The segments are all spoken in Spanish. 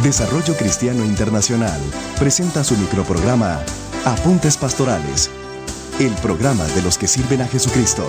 Desarrollo Cristiano Internacional presenta su microprograma Apuntes Pastorales, el programa de los que sirven a Jesucristo.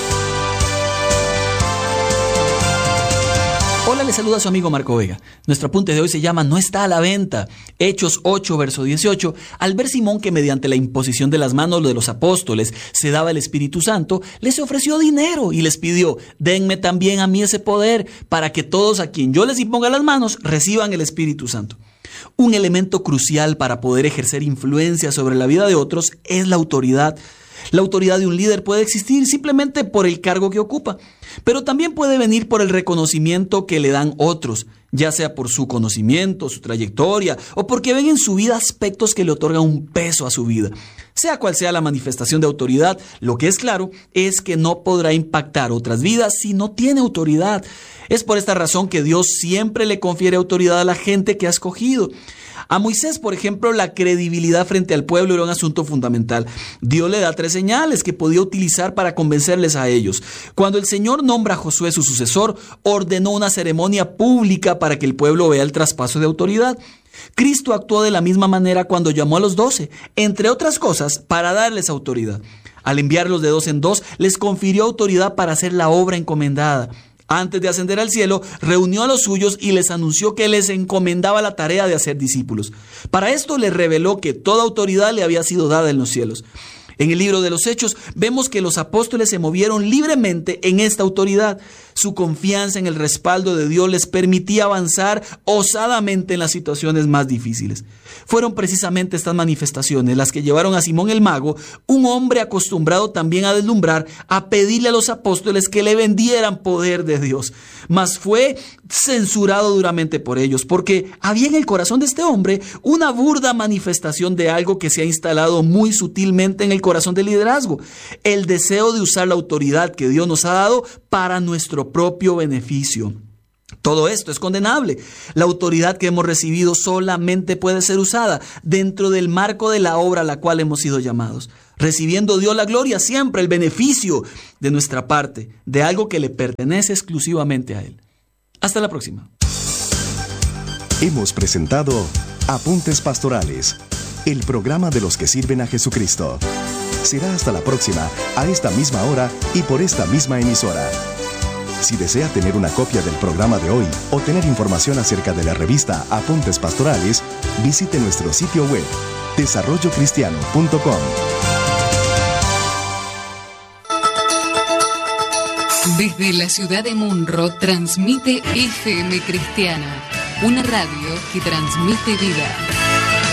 Hola, le saluda su amigo Marco Vega. Nuestro apunte de hoy se llama No está a la venta. Hechos 8, verso 18. Al ver Simón que mediante la imposición de las manos de los apóstoles se daba el Espíritu Santo, les ofreció dinero y les pidió: denme también a mí ese poder, para que todos a quien yo les imponga las manos reciban el Espíritu Santo. Un elemento crucial para poder ejercer influencia sobre la vida de otros es la autoridad. La autoridad de un líder puede existir simplemente por el cargo que ocupa, pero también puede venir por el reconocimiento que le dan otros, ya sea por su conocimiento, su trayectoria, o porque ven en su vida aspectos que le otorgan un peso a su vida. Sea cual sea la manifestación de autoridad, lo que es claro es que no podrá impactar otras vidas si no tiene autoridad. Es por esta razón que Dios siempre le confiere autoridad a la gente que ha escogido. A Moisés, por ejemplo, la credibilidad frente al pueblo era un asunto fundamental. Dios le da 3 señales que podía utilizar para convencerles a ellos. Cuando el Señor nombra a Josué su sucesor, ordenó una ceremonia pública para que el pueblo vea el traspaso de autoridad. Cristo actuó de la misma manera cuando llamó a los 12, entre otras cosas, para darles autoridad. Al enviarlos de 2 en 2, les confirió autoridad para hacer la obra encomendada. Antes de ascender al cielo, reunió a los suyos y les anunció que les encomendaba la tarea de hacer discípulos. Para esto les reveló que toda autoridad le había sido dada en los cielos. En el libro de los Hechos vemos que los apóstoles se movieron libremente en esta autoridad. Su confianza en el respaldo de Dios les permitía avanzar osadamente en las situaciones más difíciles. Fueron precisamente estas manifestaciones las que llevaron a Simón el Mago, un hombre acostumbrado también a deslumbrar, a pedirle a los apóstoles que le vendieran poder de Dios. Mas fue censurado duramente por ellos, porque había en el corazón de este hombre una burda manifestación de algo que se ha instalado muy sutilmente en el corazón del liderazgo: el deseo de usar la autoridad que Dios nos ha dado para nuestro propio beneficio. Todo esto es condenable. La autoridad que hemos recibido solamente puede ser usada dentro del marco de la obra a la cual hemos sido llamados, recibiendo Dios la gloria siempre, el beneficio de nuestra parte, de algo que le pertenece exclusivamente a Él. Hasta la próxima. Hemos presentado Apuntes Pastorales, el programa de los que sirven a Jesucristo. Será hasta la próxima, a esta misma hora y por esta misma emisora. Si desea tener una copia del programa de hoy o tener información acerca de la revista Apuntes Pastorales, visite nuestro sitio web, desarrollocristiano.com. Desde la ciudad de Munro transmite FM Cristiana, una radio que transmite vida.